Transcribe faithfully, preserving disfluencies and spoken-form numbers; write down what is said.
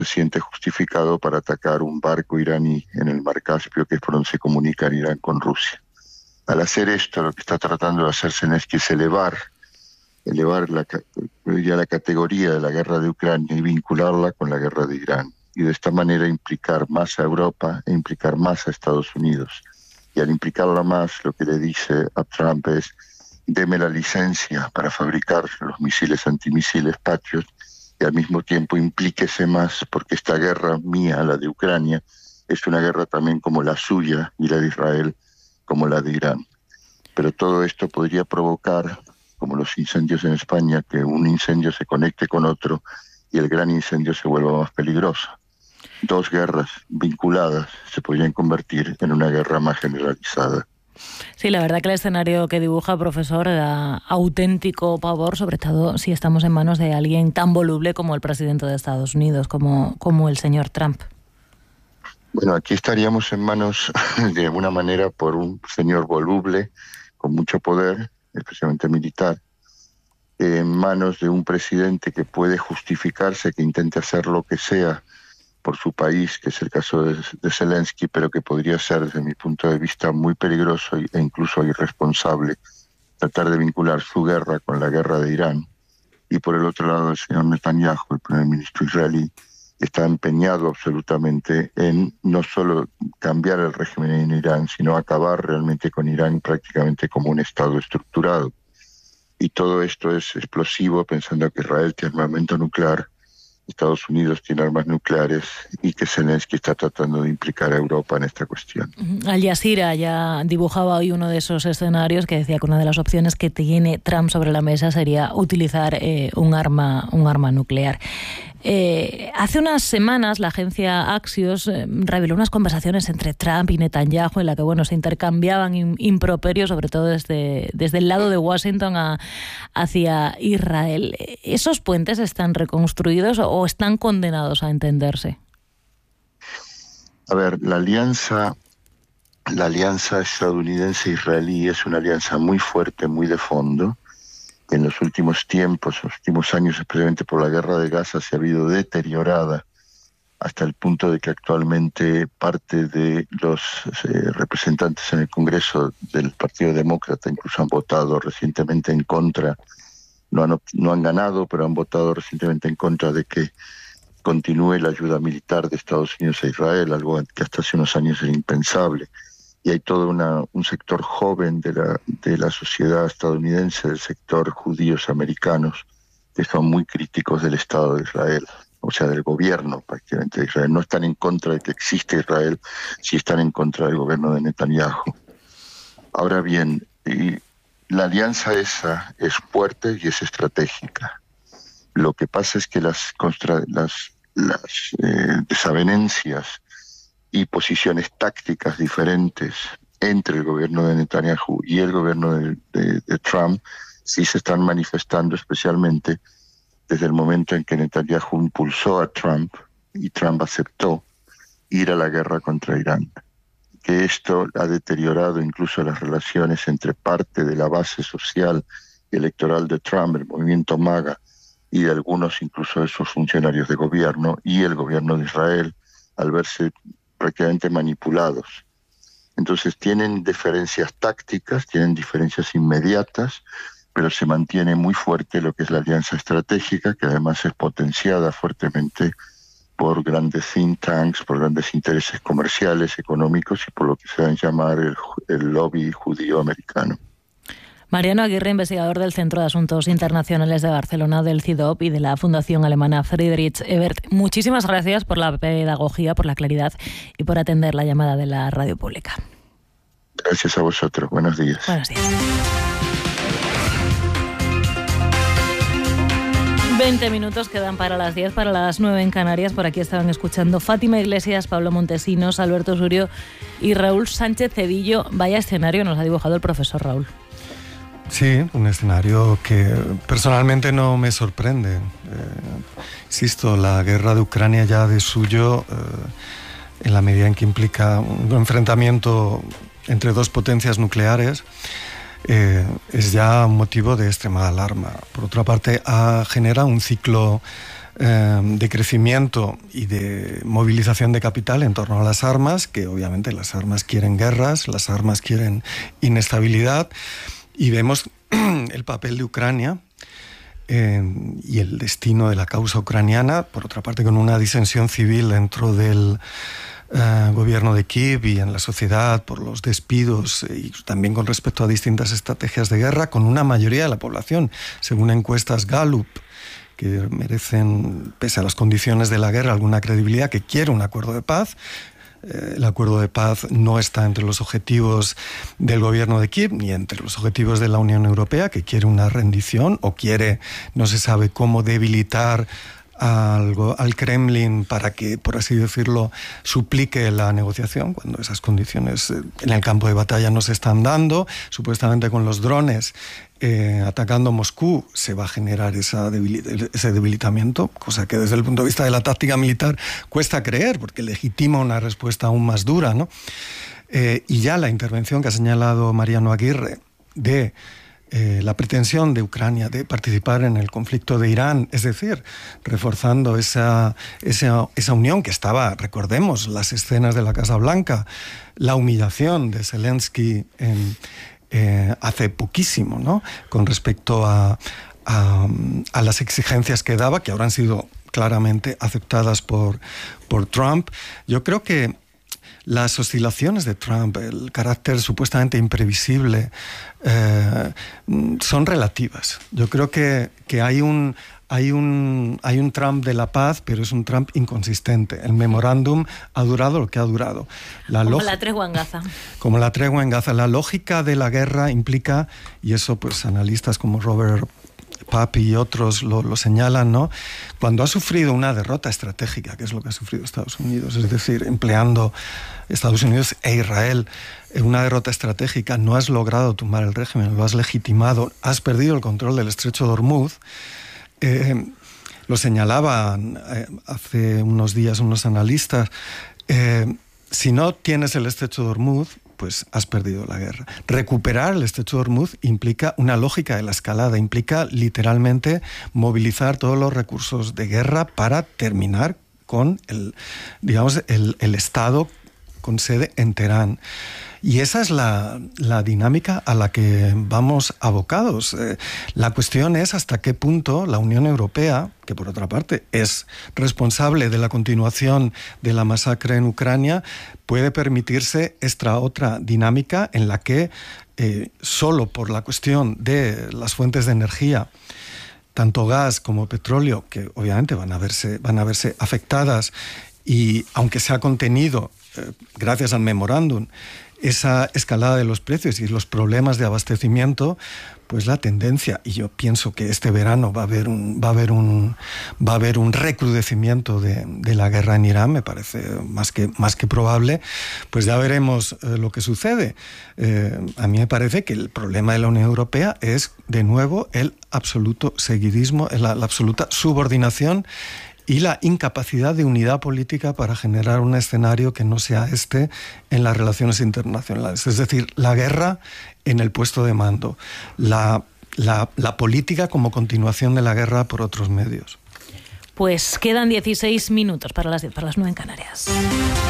se siente justificado para atacar un barco iraní en el mar Caspio, que es por donde se comunica Irán con Rusia. Al hacer esto, lo que está tratando de hacer Zelensky es elevar, elevar la, ya la categoría de la guerra de Ucrania y vincularla con la guerra de Irán. Y de esta manera implicar más a Europa e implicar más a Estados Unidos. Y al implicarla más, lo que le dice a Trump es: deme la licencia para fabricar los misiles antimisiles Patriot, y al mismo tiempo implíquese más, porque esta guerra mía, la de Ucrania, es una guerra también como la suya y la de Israel, como la de Irán. Pero todo esto podría provocar, como los incendios en España, que un incendio se conecte con otro y el gran incendio se vuelva más peligroso. Dos guerras vinculadas se podrían convertir en una guerra más generalizada. Sí, la verdad que el escenario que dibuja, profesor, da auténtico pavor, sobre todo si estamos en manos de alguien tan voluble como el presidente de Estados Unidos, como, como el señor Trump. Bueno, aquí estaríamos en manos, de alguna manera, por un señor voluble, con mucho poder, especialmente militar, en manos de un presidente que puede justificarse, que intente hacer lo que sea por su país, que es el caso de, de Zelensky, pero que podría ser, desde mi punto de vista, muy peligroso e incluso irresponsable tratar de vincular su guerra con la guerra de Irán. Y por el otro lado, el señor Netanyahu, el primer ministro israelí, está empeñado absolutamente en no solo cambiar el régimen en Irán, sino acabar realmente con Irán prácticamente como un Estado estructurado. Y todo esto es explosivo, pensando que Israel tiene armamento nuclear, Estados Unidos tiene armas nucleares y que Zelensky está tratando de implicar a Europa en esta cuestión. Al Jazeera ya dibujaba hoy uno de esos escenarios que decía que una de las opciones que tiene Trump sobre la mesa sería utilizar eh, un arma, un arma nuclear. Eh, hace unas semanas la agencia Axios eh, reveló unas conversaciones entre Trump y Netanyahu en la que bueno se intercambiaban in, improperios, sobre todo desde, desde el lado de Washington a, hacia Israel. ¿Esos puentes están reconstruidos o están condenados a entenderse? A ver, la alianza, la alianza estadounidense-israelí es una alianza muy fuerte, muy de fondo. En los últimos tiempos, los últimos años, especialmente por la guerra de Gaza, se ha habido deteriorada hasta el punto de que actualmente parte de los eh, representantes en el Congreso del Partido Demócrata incluso han votado recientemente en contra, no han, no han ganado, pero han votado recientemente en contra de que continúe la ayuda militar de Estados Unidos a Israel, algo que hasta hace unos años era impensable. Y hay todo una, un sector joven de la, de la sociedad estadounidense, del sector judíos americanos, que son muy críticos del Estado de Israel, o sea, del gobierno prácticamente de Israel. No están en contra de que existe Israel, sí están en contra del gobierno de Netanyahu. Ahora bien, y la alianza esa es fuerte y es estratégica. Lo que pasa es que las, contra, las, las eh, desavenencias y posiciones tácticas diferentes entre el gobierno de Netanyahu y el gobierno de, de, de Trump sí se están manifestando, especialmente desde el momento en que Netanyahu impulsó a Trump y Trump aceptó ir a la guerra contra Irán. Que esto ha deteriorado incluso las relaciones entre parte de la base social y electoral de Trump, el movimiento MAGA, y de algunos incluso de sus funcionarios de gobierno y el gobierno de Israel, al verse prácticamente manipulados. Entonces tienen diferencias tácticas, tienen diferencias inmediatas, pero se mantiene muy fuerte lo que es la alianza estratégica, que además es potenciada fuertemente por grandes think tanks, por grandes intereses comerciales, económicos y por lo que se va a llamar el, el lobby judío americano. Mariano Aguirre, investigador del Centro de Asuntos Internacionales de Barcelona, del C I D O P y de la Fundación Alemana Friedrich Ebert. Muchísimas gracias por la pedagogía, por la claridad y por atender la llamada de la radio pública. Gracias a vosotros. Buenos días. Buenos días. veinte minutos quedan para las diez, para las nueve en Canarias. Por aquí estaban escuchando Fátima Iglesias, Pablo Montesinos, Alberto Surio y Raúl Sánchez Cedillo. Vaya escenario nos ha dibujado el profesor Raúl. Sí, un escenario que personalmente no me sorprende. Eh, insisto, la guerra de Ucrania ya de suyo, eh, en la medida en que implica un enfrentamiento entre dos potencias nucleares, eh, es ya un motivo de extrema alarma. Por otra parte, ha, genera un ciclo eh, de crecimiento y de movilización de capital en torno a las armas, que obviamente las armas quieren guerras, las armas quieren inestabilidad, y vemos el papel de Ucrania eh, y el destino de la causa ucraniana, por otra parte con una disensión civil dentro del Uh, gobierno de Kiev y en la sociedad por los despidos y también con respecto a distintas estrategias de guerra, con una mayoría de la población, según encuestas Gallup, que merecen, pese a las condiciones de la guerra, alguna credibilidad, que quiere un acuerdo de paz. Eh, el acuerdo de paz no está entre los objetivos del gobierno de Kiev ni entre los objetivos de la Unión Europea, que quiere una rendición o quiere, no se sabe cómo, debilitar Al, al Kremlin para que, por así decirlo, suplique la negociación, cuando esas condiciones en el campo de batalla no se están dando. Supuestamente con los drones eh, atacando Moscú se va a generar esa debil- ese debilitamiento, cosa que desde el punto de vista de la táctica militar cuesta creer, porque legitima una respuesta aún más dura, ¿no? Eh, y ya la intervención que ha señalado Mariano Aguirre de Eh, la pretensión de Ucrania de participar en el conflicto de Irán, es decir, reforzando esa, esa, esa unión que estaba, recordemos, las escenas de la Casa Blanca, la humillación de Zelensky en, eh, hace poquísimo, ¿no?, con respecto a, a, a las exigencias que daba, que ahora han sido claramente aceptadas por, por Trump. Yo creo que las oscilaciones de Trump, el carácter supuestamente imprevisible, eh, son relativas. Yo creo que, que hay, un, hay, un, hay un Trump de la paz, pero es un Trump inconsistente. El memorándum ha durado lo que ha durado. La como log- la tregua en Gaza. Como la tregua en Gaza. La lógica de la guerra implica, y eso pues analistas como Robert Papi y otros lo, lo señalan, ¿no?, cuando ha sufrido una derrota estratégica, que es lo que ha sufrido Estados Unidos, es decir, empleando Estados Unidos e Israel en una derrota estratégica, no has logrado tumbar el régimen, lo has legitimado, has perdido el control del estrecho de Hormuz. Eh, lo señalaban eh, hace unos días unos analistas, eh, si no tienes el estrecho de Hormuz, pues has perdido la guerra. Recuperar el estrecho de Hormuz implica una lógica de la escalada, implica literalmente movilizar todos los recursos de guerra para terminar con el, digamos, el, el Estado con sede en Teherán. Y esa es la, la dinámica a la que vamos abocados. Eh, la cuestión es hasta qué punto la Unión Europea, que por otra parte es responsable de la continuación de la masacre en Ucrania, puede permitirse esta otra dinámica en la que eh, solo por la cuestión de las fuentes de energía, tanto gas como petróleo, que obviamente van a verse, van a verse afectadas, y aunque se ha contenido, eh, gracias al memorándum, esa escalada de los precios y los problemas de abastecimiento, pues la tendencia, y yo pienso que este verano va a haber un, va a haber un, va a haber un recrudecimiento de, de la guerra en Irán, me parece más que, más que probable, pues ya veremos eh, lo que sucede. Eh, a mí me parece que el problema de la Unión Europea es, de nuevo, el absoluto seguidismo, la, la absoluta subordinación y la incapacidad de unidad política para generar un escenario que no sea este en las relaciones internacionales. Es decir, la guerra en el puesto de mando, la, la, la política como continuación de la guerra por otros medios. Pues quedan dieciséis minutos para las diez, para las nueve en Canarias.